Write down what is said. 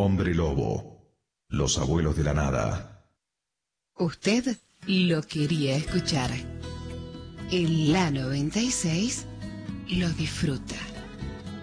Hombre Lobo, Los Abuelos de la Nada. Usted lo quería escuchar. En la 96 lo disfruta.